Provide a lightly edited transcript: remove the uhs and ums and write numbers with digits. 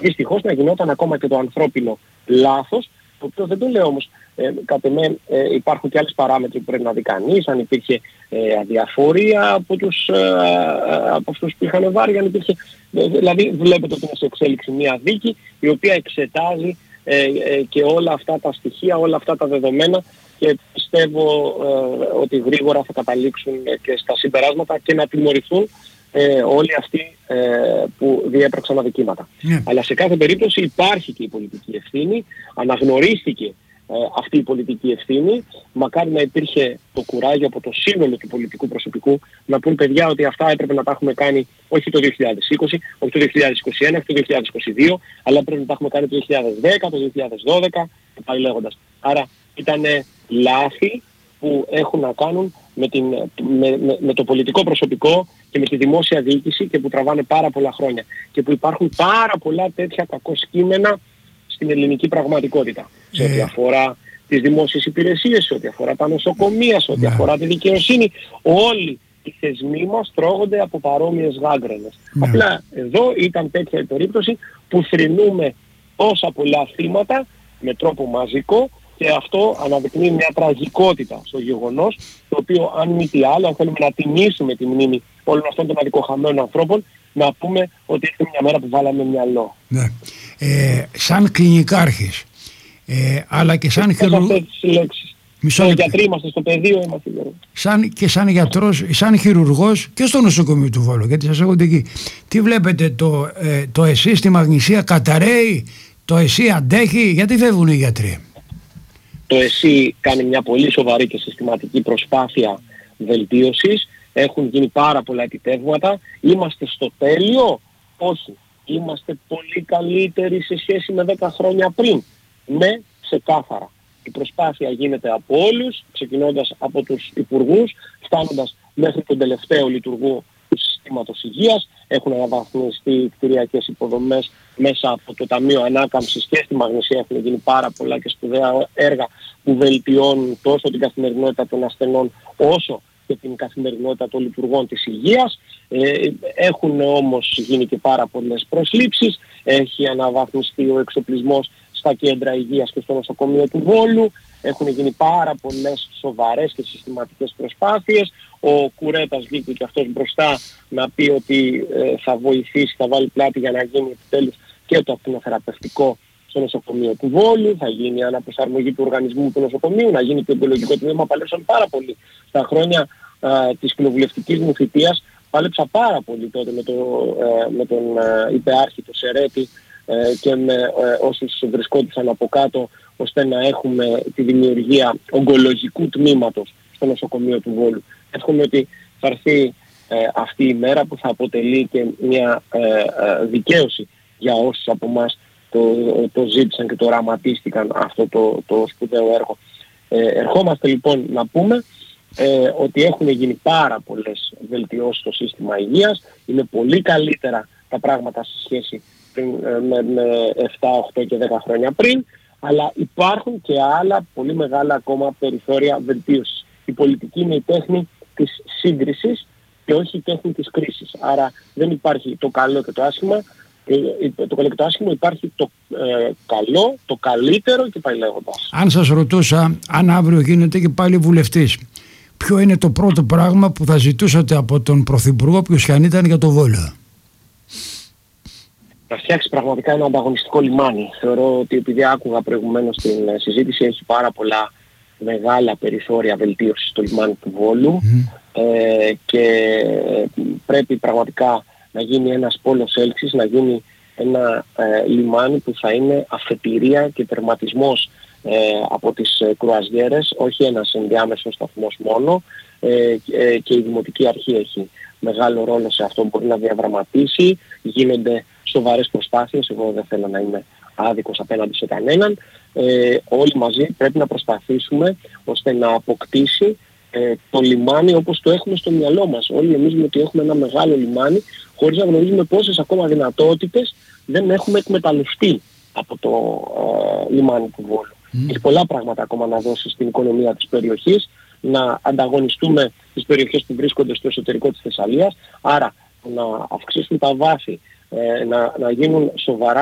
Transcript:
δυστυχώς να γινόταν ακόμα και το ανθρώπινο λάθος, το οποίο δεν το λέω όμως, κατ' εμέ υπάρχουν και άλλες παράμετροι που πρέπει να δει κανείς, αν υπήρχε αδιαφορία από αυτούς που είχαν βάρει, αν υπήρχε, δηλαδή βλέπετε ότι είναι σε εξέλιξη μια δίκη η οποία εξετάζει και όλα αυτά τα στοιχεία, όλα αυτά τα δεδομένα, και πιστεύω ότι γρήγορα θα καταλήξουν και στα συμπεράσματα και να τιμωρηθούν όλοι αυτοί που διέπραξαν αδικήματα. Αλλά σε κάθε περίπτωση υπάρχει και η πολιτική ευθύνη, αναγνωρίστηκε αυτή η πολιτική ευθύνη. Μακάρι να υπήρχε το κουράγιο από το σύνολο του πολιτικού προσωπικού να πούν, παιδιά, ότι αυτά έπρεπε να τα έχουμε κάνει όχι το 2020, όχι το 2021, όχι το 2022, αλλά πρέπει να τα έχουμε κάνει το 2010, το 2012 και πάει λέγοντας. Άρα ήταν λάθη που έχουν να κάνουν με το πολιτικό προσωπικό και με τη δημόσια διοίκηση και που τραβάνε πάρα πολλά χρόνια και που υπάρχουν πάρα πολλά τέτοια κακοσκήμενα στην ελληνική πραγματικότητα. Σε ό,τι αφορά τις δημόσιες υπηρεσίες, σε ό,τι αφορά τα νοσοκομεία, σε ό,τι αφορά τη δικαιοσύνη, όλοι οι θεσμοί μας τρώγονται από παρόμοιες γάγκρενες. Απλά εδώ ήταν τέτοια η περίπτωση που θρηνούμε τόσα πολλά θύματα με τρόπο μαζικό, και αυτό αναδεικνύει μια τραγικότητα στο γεγονός, το οποίο αν μη τι άλλο, αν θέλουμε να τιμήσουμε τη μνήμη όλων αυτών των αδικοχαμένων ανθρώπων, να πούμε ότι είναι μια μέρα που βάλαμε μυαλό. Ναι. Σαν κλινικάρχης, αλλά και σαν γιατροί είμαστε στο πεδίο, είμαστε και σαν γιατρός, σαν χειρουργός και στο νοσοκομείο του Βόλου, γιατί σας έχονται εκεί. Τι βλέπετε, το ΕΣΥ στη Μαγνησία καταραίει, το ΕΣΥ αντέχει, γιατί φεύγουν οι γιατροί? Το ΕΣΥ κάνει μια πολύ σοβαρή και συστηματική προσπάθεια βελτίωσης. Έχουν γίνει πάρα πολλά επιτεύγματα. Είμαστε στο τέλειο? Όχι. Είμαστε πολύ καλύτεροι σε σχέση με 10 χρόνια πριν. Ναι, ξεκάθαρα. Η προσπάθεια γίνεται από όλους, ξεκινώντας από τους υπουργούς, φτάνοντας μέχρι τον τελευταίο λειτουργό του συστήματος υγείας. Έχουν αναβαθμιστεί κτηριακές υποδομές μέσα από το Ταμείο Ανάκαμψης και στη Μαγνησία έχουν γίνει πάρα πολλά και σπουδαία έργα που βελτιώνουν τόσο την καθημερινότητα των ασθενών όσο και την καθημερινότητα των λειτουργών της υγείας. Έχουν όμως γίνει και πάρα πολλές προσλήψεις, έχει αναβαθμιστεί ο εξοπλισμός στα κέντρα υγείας και στο νοσοκομείο του Βόλου, έχουν γίνει πάρα πολλές σοβαρές και συστηματικές προσπάθειες. Ο Κουρέτας βγήκε και αυτός μπροστά να πει ότι θα βοηθήσει, θα βάλει πλάτη για να γίνει επιτέλους και το ακτινοθεραπευτικό στο νοσοκομείο του Βόλου, θα γίνει η αναπροσαρμογή του οργανισμού του νοσοκομείου, να γίνει το βιολογικό τμήμα. Παλέψαν πάρα πολύ. Στα χρόνια της κοινοβουλευτικής μου θητείας πάλεψα πάρα πολύ τότε με τον υπεάρχη του Σερέτη και με όσους βρισκόντουσαν από κάτω, ώστε να έχουμε τη δημιουργία ογκολογικού τμήματος στο νοσοκομείο του Βόλου. Εύχομαι ότι θα έρθει αυτή η μέρα που θα αποτελεί και μια δικαίωση για όσους από εμάς το ζήτησαν και το οραματίστηκαν αυτό το σπουδαίο έργο. Ερχόμαστε λοιπόν να πούμε ότι έχουν γίνει πάρα πολλές βελτιώσεις στο σύστημα υγείας. Είναι πολύ καλύτερα τα πράγματα σε σχέση με 7, 8 και 10 χρόνια πριν, αλλά υπάρχουν και άλλα πολύ μεγάλα ακόμα περιθώρια βελτίωσης. Η πολιτική είναι η τέχνη της σύγκρισης και όχι η τέχνη της κρίσης. Άρα δεν υπάρχει το καλό και το άσχημα. Το καλό και το άσχημο, υπάρχει το καλό, το καλύτερο και πάει λέγοντας. Αν σας ρωτούσα, αν αύριο γίνετε και πάλι βουλευτής, ποιο είναι το πρώτο πράγμα που θα ζητούσατε από τον Πρωθυπουργό, ποιος και αν ήταν, για το Βόλο? Να φτιάξει πραγματικά ένα ανταγωνιστικό λιμάνι. Θεωρώ ότι, επειδή άκουγα προηγουμένως την συζήτηση, έχει πάρα πολλά μεγάλα περιθώρια βελτίωσης στο λιμάνι του Βόλου και πρέπει πραγματικά να γίνει ένας πόλος έλξης, να γίνει ένα λιμάνι που θα είναι αφετηρία και τερματισμός από τις κρουαζιέρες, όχι ένας ενδιάμεσος σταθμός μόνο, και η Δημοτική Αρχή έχει μεγάλο ρόλο σε αυτό, μπορεί να διαδραματίσει. Γίνονται σοβαρές προσπάθειες, εγώ δεν θέλω να είμαι άδικος απέναντι σε κανέναν. Όλοι μαζί πρέπει να προσπαθήσουμε ώστε να αποκτήσει το λιμάνι όπως το έχουμε στο μυαλό μας. Όλοι νομίζουμε ότι έχουμε ένα μεγάλο λιμάνι, χωρίς να γνωρίζουμε πόσες ακόμα δυνατότητες δεν έχουμε εκμεταλλευτεί από το λιμάνι του Βόλου. Έχει πολλά πράγματα ακόμα να δώσει στην οικονομία της περιοχής, να ανταγωνιστούμε τις περιοχές που βρίσκονται στο εσωτερικό της Θεσσαλίας, άρα να αυξήσουν τα βάθη, να γίνουν σοβαρά